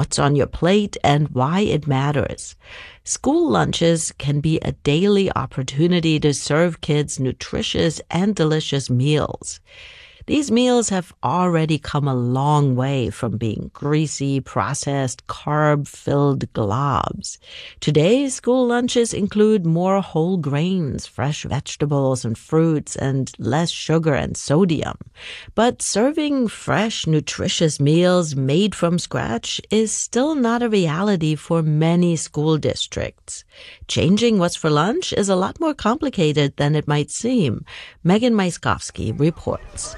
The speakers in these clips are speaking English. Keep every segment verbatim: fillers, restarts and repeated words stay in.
what's on your plate and why it matters. School lunches can be a daily opportunity to serve kids nutritious and delicious meals. These meals have already come a long way from being greasy, processed, carb-filled globs. Today, school lunches include more whole grains, fresh vegetables and fruits, and less sugar and sodium. But serving fresh, nutritious meals made from scratch is still not a reality for many school districts. Changing what's for lunch is a lot more complicated than it might seem. Megan Myskowski reports.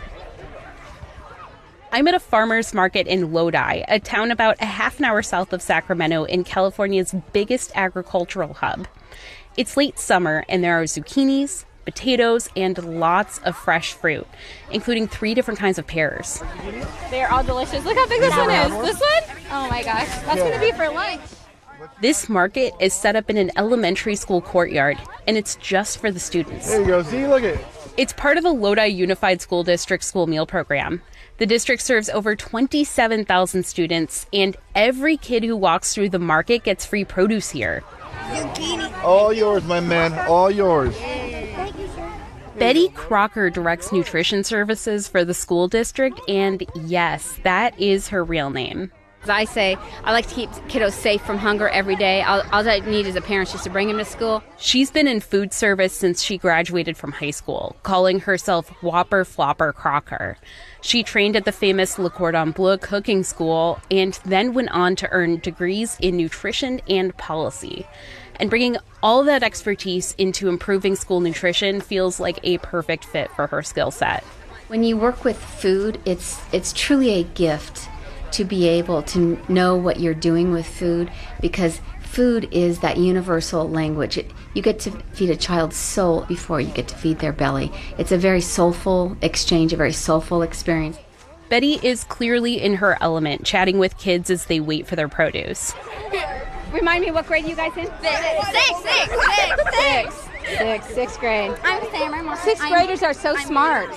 I'm at a farmer's market in Lodi, a town about a half an hour south of Sacramento in California's biggest agricultural hub. It's late summer and there are zucchinis, potatoes, and lots of fresh fruit, including three different kinds of pears. They're all delicious. Look how big this one is. This one? Oh my gosh, that's going to be for lunch. This market is set up in an elementary school courtyard, and it's just for the students. There you go. See, look at it. It's part of the Lodi Unified School District school meal program. The district serves over twenty-seven thousand students, and every kid who walks through the market gets free produce here. Zucchini. All yours, my man. All yours. Thank you, sir. Betty Crocker directs nutrition services for the school district, and yes, that is her real name. As I say, I like to keep kiddos safe from hunger every day. All, all I need is a parent just to bring them to school. She's been in food service since she graduated from high school, calling herself Whopper Flopper Crocker. She trained at the famous Le Cordon Bleu cooking school and then went on to earn degrees in nutrition and policy. And bringing all that expertise into improving school nutrition feels like a perfect fit for her skill set. When you work with food, it's it's truly a gift to be able to know what you're doing with food, because food is that universal language. It, you get to feed a child's soul before you get to feed their belly. It's a very soulful exchange, a very soulful experience. Betty is clearly in her element, chatting with kids as they wait for their produce. Remind me, what grade you guys in? Six, six, six, six, Six. Six, sixth grade. I'm Sam. I'm Sixth graders are so I'm smart.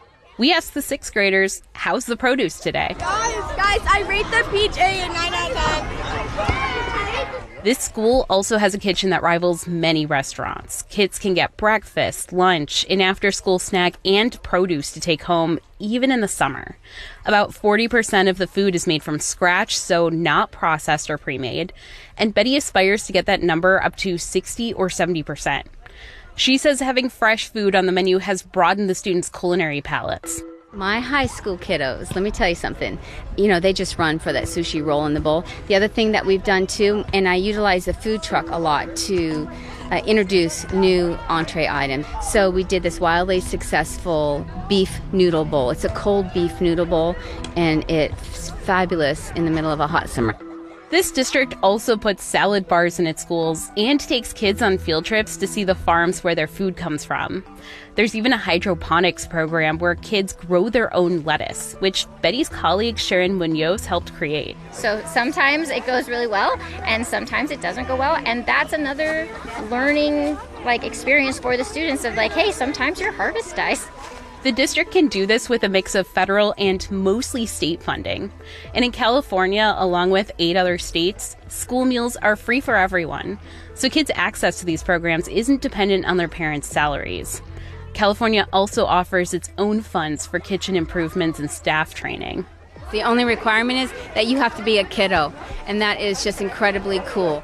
We asked the sixth graders, how's the produce today? Guys, guys, I rate the peach a nine out of ten. This school also has a kitchen that rivals many restaurants. Kids can get breakfast, lunch, an after-school snack, and produce to take home, even in the summer. About forty percent of the food is made from scratch, so not processed or pre-made. And Betty aspires to get that number up to sixty or seventy percent. She says having fresh food on the menu has broadened the students' culinary palates. My high school kiddos, let me tell you something. You know, they just run for that sushi roll in the bowl. The other thing that we've done too, and I utilize the food truck a lot to uh, introduce new entree items. So we did this wildly successful beef noodle bowl. It's a cold beef noodle bowl, and it's fabulous in the middle of a hot summer. This district also puts salad bars in its schools and takes kids on field trips to see the farms where their food comes from. There's even a hydroponics program where kids grow their own lettuce, which Betty's colleague Sharon Munoz helped create. So sometimes it goes really well, and sometimes it doesn't go well, and that's another learning like experience for the students of like, hey, sometimes your harvest dies. The district can do this with a mix of federal and mostly state funding. And in California, along with eight other states, school meals are free for everyone. So kids' access to these programs isn't dependent on their parents' salaries. California also offers its own funds for kitchen improvements and staff training. The only requirement is that you have to be a kiddo, and that is just incredibly cool.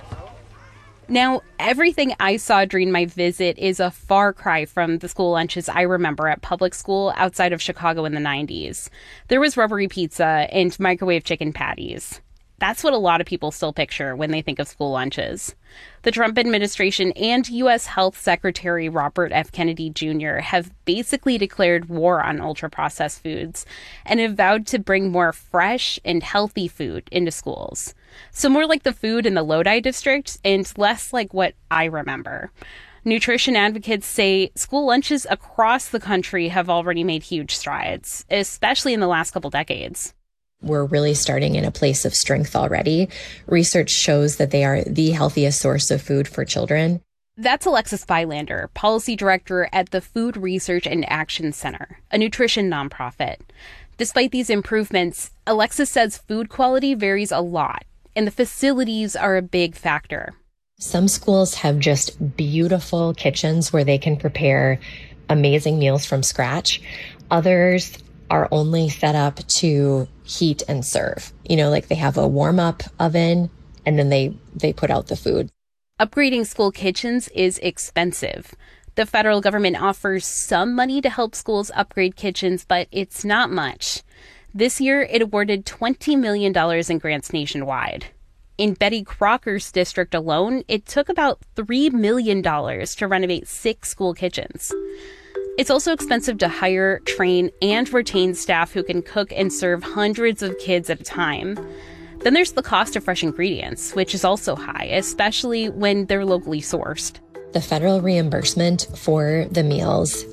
Now, everything I saw during my visit is a far cry from the school lunches I remember at public school outside of Chicago in the nineties. There was rubbery pizza and microwave chicken patties. That's what a lot of people still picture when they think of school lunches. The Trump administration and U S Health Secretary Robert F. Kennedy Junior have basically declared war on ultra-processed foods and have vowed to bring more fresh and healthy food into schools. So more like the food in the Lodi district and less like what I remember. Nutrition advocates say school lunches across the country have already made huge strides, especially in the last couple decades. We're really starting in a place of strength already. Research shows that they are the healthiest source of food for children. That's Alexis Bylander, policy director at the Food Research and Action Center, a nutrition nonprofit. Despite these improvements, Alexis says food quality varies a lot, and the facilities are a big factor. Some schools have just beautiful kitchens where they can prepare amazing meals from scratch. Others are only set up to heat and serve. You know, like they have a warm-up oven and then they, they put out the food. Upgrading school kitchens is expensive. The federal government offers some money to help schools upgrade kitchens, but it's not much. This year, it awarded twenty million dollars in grants nationwide. In Betty Crocker's district alone, it took about three million dollars to renovate six school kitchens. It's also expensive to hire, train, and retain staff who can cook and serve hundreds of kids at a time. Then there's the cost of fresh ingredients, which is also high, especially when they're locally sourced. The federal reimbursement for the meals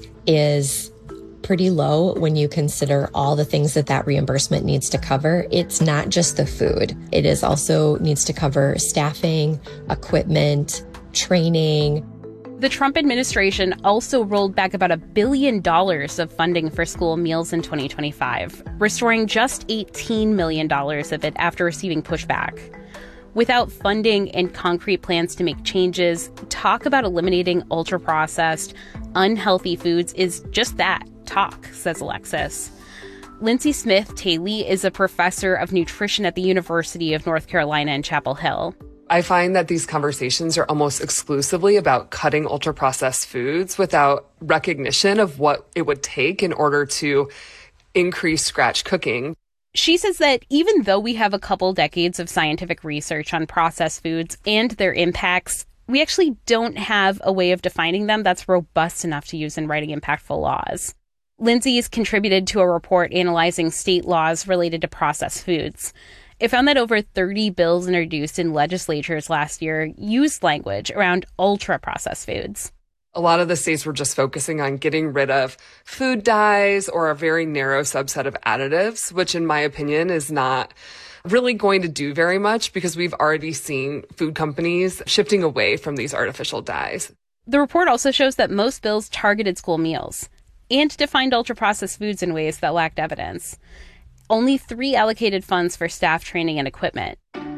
is pretty low when you consider all the things that that reimbursement needs to cover. It's not just the food. It is also needs to cover staffing, equipment, training. The Trump administration also rolled back about a billion dollars of funding for school meals in twenty twenty-five, restoring just eighteen million dollars of it after receiving pushback. Without funding and concrete plans to make changes, talk about eliminating ultra-processed, unhealthy foods is just that, talk, says Alexis. Lindsay Smith-Taylor is a professor of nutrition at the University of North Carolina in Chapel Hill. I find that these conversations are almost exclusively about cutting ultra-processed foods without recognition of what it would take in order to increase scratch cooking. She says that even though we have a couple decades of scientific research on processed foods and their impacts, we actually don't have a way of defining them that's robust enough to use in writing impactful laws. Lindsay's contributed to a report analyzing state laws related to processed foods. It found that over thirty bills introduced in legislatures last year used language around ultra-processed foods. A lot of the states were just focusing on getting rid of food dyes or a very narrow subset of additives, which in my opinion is not really going to do very much because we've already seen food companies shifting away from these artificial dyes. The report also shows that most bills targeted school meals and defined ultra-processed foods in ways that lacked evidence. Only three allocated funds for staff training and equipment.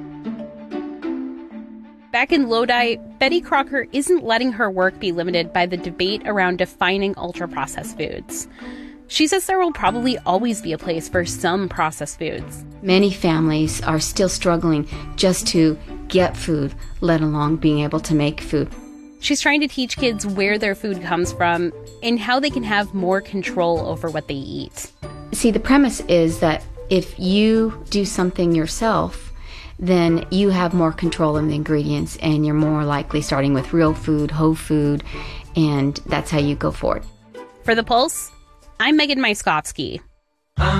Back in Lodi, Betty Crocker isn't letting her work be limited by the debate around defining ultra-processed foods. She says there will probably always be a place for some processed foods. Many families are still struggling just to get food, let alone being able to make food. She's trying to teach kids where their food comes from and how they can have more control over what they eat. See, the premise is that if you do something yourself, then you have more control of the ingredients and you're more likely starting with real food, whole food, and that's how you go forward. For The Pulse, I'm Megan Myskowski.